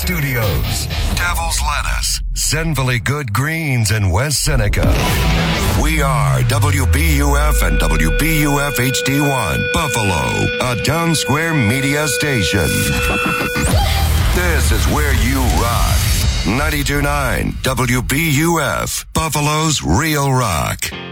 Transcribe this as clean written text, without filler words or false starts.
Studios, Devil's Lettuce, Zenville Good Greens in West Seneca. We are WBUF and WBUF HD1, Buffalo, a Town Square media station. This is where you rock. 92.9 WBUF, Buffalo's Real Rock.